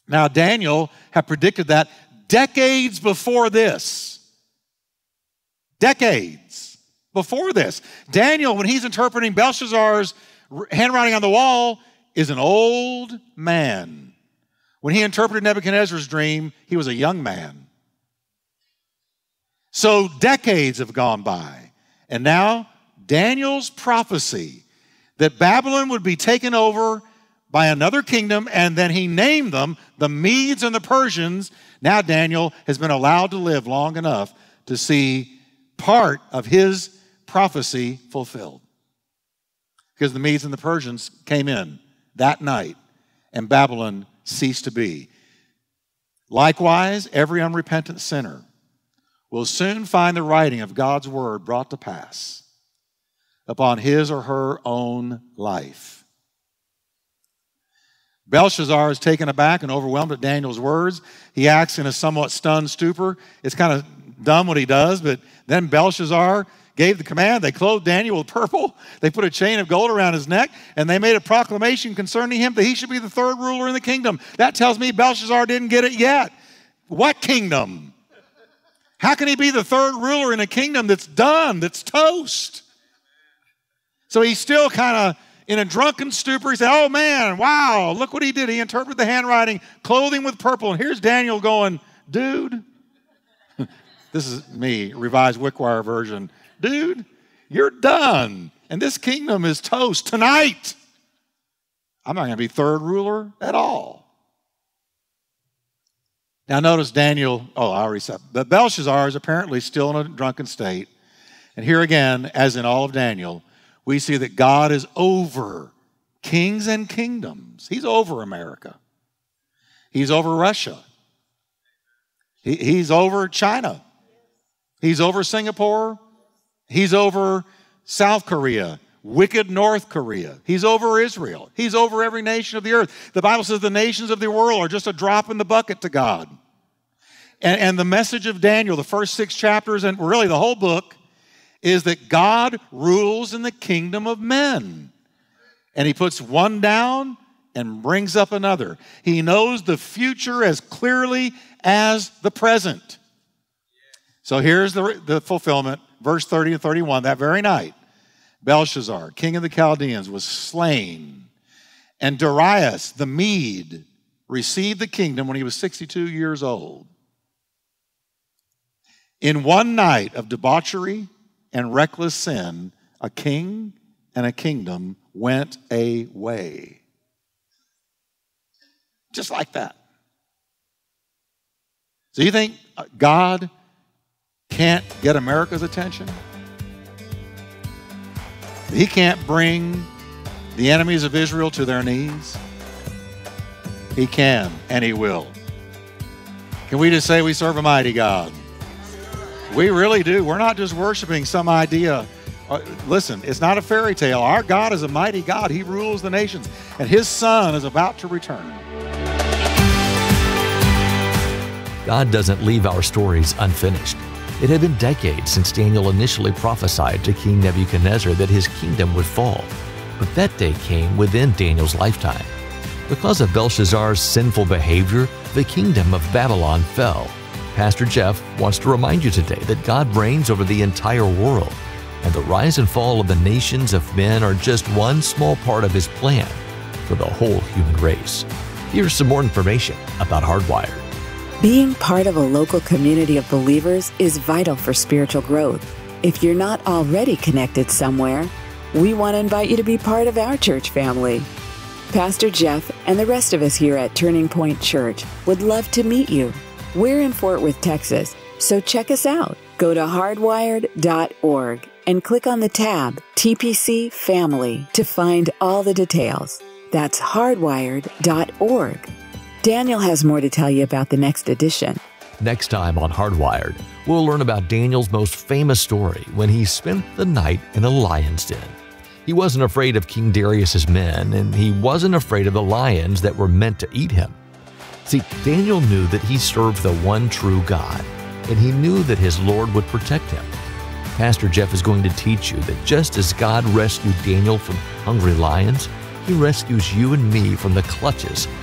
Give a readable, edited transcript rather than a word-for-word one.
Now, Daniel had predicted that decades before this. Decades before this. Daniel, when he's interpreting Belshazzar's handwriting on the wall, is an old man. When he interpreted Nebuchadnezzar's dream, he was a young man. So decades have gone by. And now Daniel's prophecy that Babylon would be taken over by another kingdom, and then he named them the Medes and the Persians. Now Daniel has been allowed to live long enough to see part of his prophecy fulfilled. Because the Medes and the Persians came in that night, and Babylon ceased to be. Likewise, every unrepentant sinner will soon find the writing of God's word brought to pass upon his or her own life. Belshazzar is taken aback and overwhelmed at Daniel's words. He acts in a somewhat stunned stupor. It's kind of dumb what he does, but then Belshazzar gave the command. They clothed Daniel with purple. They put a chain of gold around his neck, and they made a proclamation concerning him that he should be the third ruler in the kingdom. That tells me Belshazzar didn't get it yet. What kingdom? How can he be the third ruler in a kingdom that's done, that's toast? So he's still kind of in a drunken stupor. He said, oh man, wow, look what he did. He interpreted the handwriting, clothing with purple. And here's Daniel going, dude, this is me, Revised Wickwire version. Dude, you're done. And this kingdom is toast tonight. I'm not going to be third ruler at all. Now notice Daniel, I already said, but Belshazzar is apparently still in a drunken state. And here again, as in all of Daniel, we see that God is over kings and kingdoms. He's over America. He's over Russia. He's over China. He's over Singapore. He's over South Korea, wicked North Korea. He's over Israel. He's over every nation of the earth. The Bible says the nations of the world are just a drop in the bucket to God. And the message of Daniel, the first 6 chapters, and really the whole book, is that God rules in the kingdom of men. And he puts one down and brings up another. He knows the future as clearly as the present. So here's the fulfillment, verse 30 and 31. That very night, Belshazzar, king of the Chaldeans, was slain. And Darius the Mede received the kingdom when he was 62 years old. In one night of debauchery and reckless sin, a king and a kingdom went away. Just like that. So you think God can't get America's attention? He can't bring the enemies of Israel to their knees? He can, and he will. Can we just say we serve a mighty God? We really do. We're not just worshiping some idea. Listen, it's not a fairy tale. Our God is a mighty God. He rules the nations, and his Son is about to return. God doesn't leave our stories unfinished. It had been decades since Daniel initially prophesied to King Nebuchadnezzar that his kingdom would fall. But that day came within Daniel's lifetime. Because of Belshazzar's sinful behavior, the kingdom of Babylon fell. Pastor Jeff wants to remind you today that God reigns over the entire world, and the rise and fall of the nations of men are just one small part of his plan for the whole human race. Here's some more information about Hardwired. Being part of a local community of believers is vital for spiritual growth. If you're not already connected somewhere, we want to invite you to be part of our church family. Pastor Jeff and the rest of us here at Turning Point Church would love to meet you. We're in Fort Worth, Texas, so check us out. Go to hardwired.org and click on the tab TPC Family to find all the details. That's hardwired.org. Daniel has more to tell you about the next edition. Next time on Hardwired, we'll learn about Daniel's most famous story when he spent the night in a lion's den. He wasn't afraid of King Darius's men, and he wasn't afraid of the lions that were meant to eat him. See, Daniel knew that he served the one true God, and he knew that his Lord would protect him. Pastor Jeff is going to teach you that just as God rescued Daniel from hungry lions, he rescues you and me from the clutches